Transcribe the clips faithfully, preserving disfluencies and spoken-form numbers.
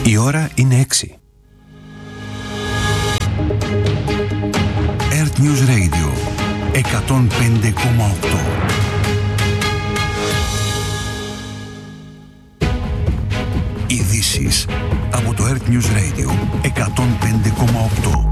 Η ώρα είναι έξι. Earth News Radio εκατόν πέντε κόμμα οκτώ. Ειδήσεις από το Earth News Radio εκατόν πέντε κόμμα οκτώ.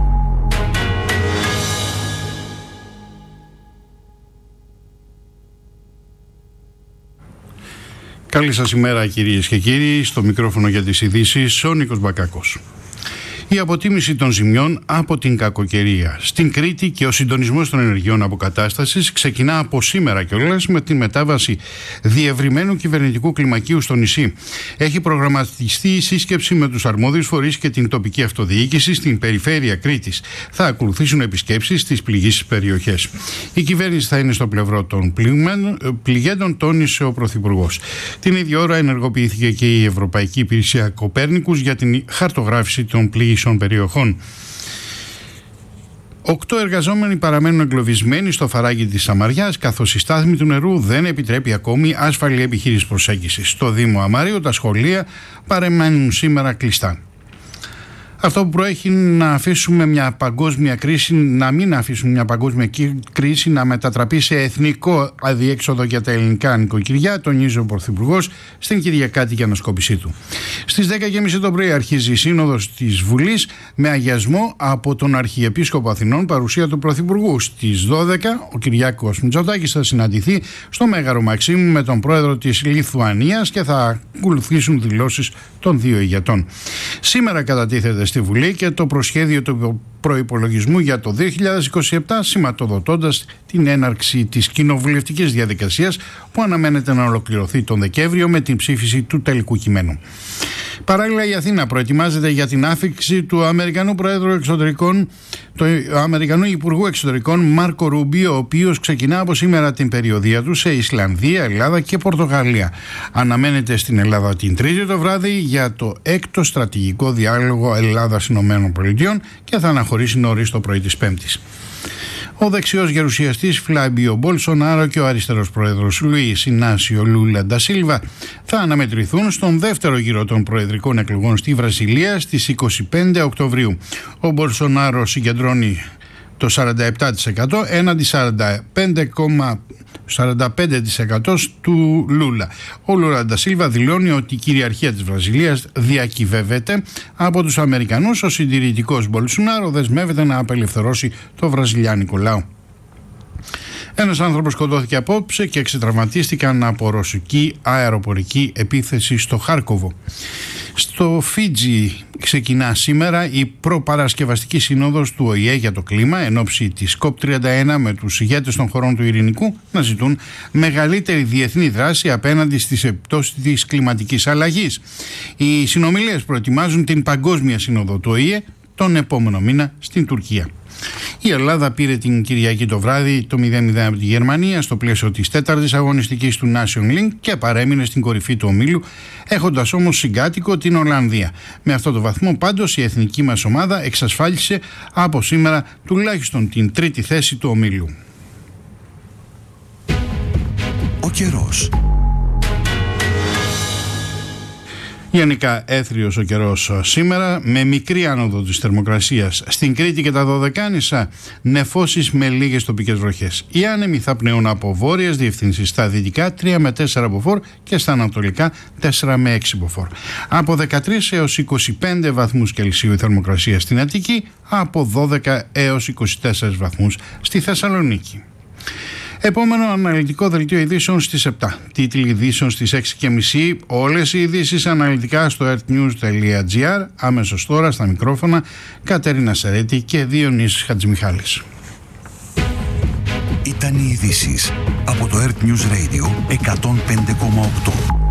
Καλή σας ημέρα κυρίες και κύριοι, στο μικρόφωνο για τις ειδήσεις ο Νίκος Μπακάκος. Η αποτίμηση των ζημιών από την κακοκαιρία στην Κρήτη και ο συντονισμός των ενεργειών αποκατάστασης ξεκινά από σήμερα κιόλας με την μετάβαση διευρυμένου κυβερνητικού κλιμακίου στο νησί. Έχει προγραμματιστεί η σύσκεψη με τους αρμόδιους φορείς και την τοπική αυτοδιοίκηση στην περιφέρεια Κρήτης. Θα ακολουθήσουν επισκέψεις στις πληγείς περιοχές. Η κυβέρνηση θα είναι στο πλευρό των πληγέντων, τόνισε ο Πρωθυπουργός. Την ίδια ώρα ενεργοποιήθηκε και η Ευρωπαϊκή Υπηρεσία Κοπέρνικους για την χαρτογράφηση των πληγών περιοχών. Οκτώ εργαζόμενοι παραμένουν εγκλωβισμένοι στο φαράγγι της Σαμαριάς, καθώς η στάθμη του νερού δεν επιτρέπει ακόμη άσφαλη επιχείρηση προσέγγισης. Στο Δήμο Αμαρίου τα σχολεία παραμένουν σήμερα κλειστά. Αυτό που προέχει να αφήσουμε μια παγκόσμια κρίση, να μην αφήσουμε μια παγκόσμια κρίση να μετατραπεί σε εθνικό αδιέξοδο για τα ελληνικά νοικοκυριά, τονίζει ο Πρωθυπουργός στην Κυριακάτικη ανασκόπησή του. Στις δέκα και μισή το πρωί αρχίζει η Σύνοδος της Βουλής με αγιασμό από τον Αρχιεπίσκοπο Αθηνών, παρουσία του Πρωθυπουργού. Στις δώδεκα ο Κυριάκος Μητσοτάκης θα συναντηθεί στο Μέγαρο Μαξίμου με τον πρόεδρο της Λιθουανίας και θα ακολουθήσουν δηλώσεις των δύο ηγετών. Σήμερα κατατίθεται στη Βουλή και το προσχέδιο του προϋπολογισμού για το δύο χιλιάδες είκοσι επτά, σηματοδοτώντας την έναρξη της κοινοβουλευτικής διαδικασίας που αναμένεται να ολοκληρωθεί τον Δεκέμβριο με την ψήφιση του τελικού κειμένου. Παράλληλα, η Αθήνα προετοιμάζεται για την άφιξη του Αμερικανού Προέδρου Εξωτερικών, του Αμερικανού Υπουργού Εξωτερικών Μάρκο Ρούμπιο, ο οποίος ξεκινά από σήμερα την περιοδεία του σε Ισλανδία, Ελλάδα και Πορτογαλία. Αναμένεται στην Ελλάδα την Τρίτη το βράδυ για το έκτο στρατηγικό διάλογο Ελλάδας-Ηνωμένων Πολιτειών και θα αναχωρήσει νωρίς το πρωί της Πέμπτης. Ο δεξιός γερουσιαστής Φλάμπιο Μπολσονάρο και ο αριστερός πρόεδρος Λουίς Ινάσιο Λούλα ντα Σίλβα θα αναμετρηθούν στον δεύτερο γύρο των προεδρικών εκλογών στη Βραζιλία στις είκοσι πέντε Οκτωβρίου. Ο Μπολσονάρο συγκεντρώνει το σαράντα επτά τοις εκατό έναντι σαράντα πέντε τοις εκατό του Λούλα. Ο Λούλα ντα Σίλβα δηλώνει ότι η κυριαρχία της Βραζιλίας διακυβεύεται από τους Αμερικανούς. Ο συντηρητικός Μπολσονάρο δεσμεύεται να απελευθερώσει το βραζιλιάνικο λαό. Ένας άνθρωπος σκοτώθηκε απόψε και εξετραυματίστηκαν από ρωσική αεροπορική επίθεση στο Χάρκοβο. Στο Φίτζι ξεκινά σήμερα η προπαρασκευαστική σύνοδος του Ο Η Ε για το κλίμα εν ώψη της κοπ τριάντα ένα με τους ηγέτες των χωρών του Ειρηνικού να ζητούν μεγαλύτερη διεθνή δράση απέναντι στις επιπτώσεις της κλιματικής αλλαγής. Οι συνομιλίες προετοιμάζουν την Παγκόσμια Σύνοδο του Ο Η Ε τον επόμενο μήνα στην Τουρκία. Η Ελλάδα πήρε την Κυριακή το βράδυ το μηδέν μηδέν από τη Γερμανία στο πλαίσιο της τέταρτης αγωνιστικής του Nation League και παρέμεινε στην κορυφή του ομίλου, έχοντας όμως συγκάτοικο την Ολλανδία. Με αυτό το βαθμό πάντως η εθνική μας ομάδα εξασφάλισε από σήμερα τουλάχιστον την τρίτη θέση του ομίλου. Ο καιρός. Γενικά έθριος ο καιρός σήμερα με μικρή άνοδο της θερμοκρασίας στην Κρήτη και τα Δωδεκάνησα, νεφώσεις με λίγες τοπικές βροχές. Οι άνεμοι θα πνέουν από βόρειες διευθύνσεις, στα δυτικά τρία με τέσσερα μποφόρ και στα ανατολικά τέσσερα με έξι μποφόρ. Από δεκατρείς έως είκοσι πέντε βαθμούς Κελσίου η θερμοκρασία στην Αττική, από δώδεκα έως είκοσι τέσσερα βαθμούς στη Θεσσαλονίκη. Επόμενο αναλυτικό δελτίο ειδήσεων στις επτά. Τίτλοι ειδήσεων στις έξι και μισή. Όλες οι ειδήσεις αναλυτικά στο earthnews τελεία gr. Αμέσως τώρα στα μικρόφωνα Κατερίνα Σερέτη και Διονύσης Χατζημιχάλης. Ήταν οι ειδήσεις από το Earth News Radio εκατόν πέντε κόμμα οκτώ.